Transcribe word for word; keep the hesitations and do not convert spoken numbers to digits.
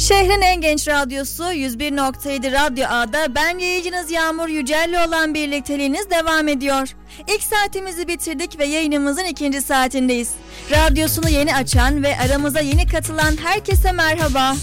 Şehrin en genç radyosu yüz bir nokta yedi Radyo A'da ben yayıncınız Yağmur Yücel'le olan birlikteliğiniz devam ediyor. İlk saatimizi bitirdik ve yayınımızın ikinci saatindeyiz. Radyosunu yeni açan ve aramıza yeni katılan herkese merhaba.